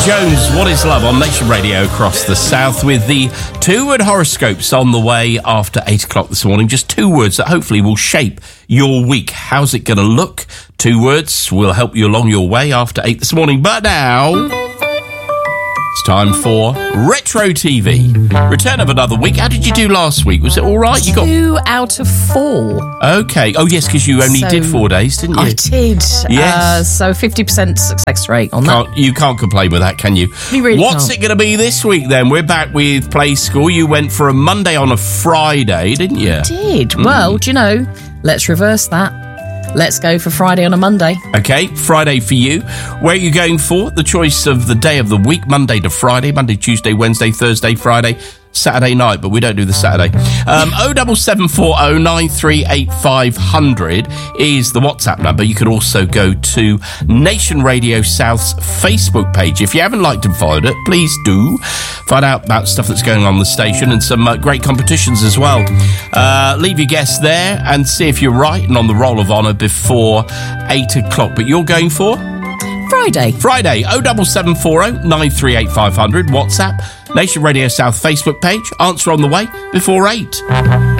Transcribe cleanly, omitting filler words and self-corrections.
Jones, What is Love on Nation Radio across the South with the 2-word horoscopes on the way after 8 o'clock this morning. Just 2 words that hopefully will shape your week. How's it going to look? 2 words will help you along your way after 8 this morning. But now... it's time for Retro TV. Return of another week. How did you do last week? Was it all right? You got 2 out of 4. Okay. Oh, yes, because you only did 4 days, didn't you? I did. Yes. So 50% success rate on that. You can't complain with that, can you? You really What's can't. it going to be this week, then? We're back with Play School. You went for a Monday on a Friday, didn't you? I did. Well, do you know, let's reverse that. Let's go for Friday on a Monday. Okay, Friday for you. Where are you going for? The choice of the day of the week, Monday to Friday, Monday, Tuesday, Wednesday, Thursday, Friday, Saturday night, but we don't do the Saturday. 07740 938 500 is the WhatsApp number. You could also go to Nation Radio South's Facebook page. If you haven't liked and followed it, please do. Find out about stuff that's going on the station and some great competitions as well. Leave your guess there and see if you're right and on the roll of honour before 8 o'clock. But you're going for? Friday. 07740 938 500. WhatsApp. Nation Radio South Facebook page. Answer on the way before 8.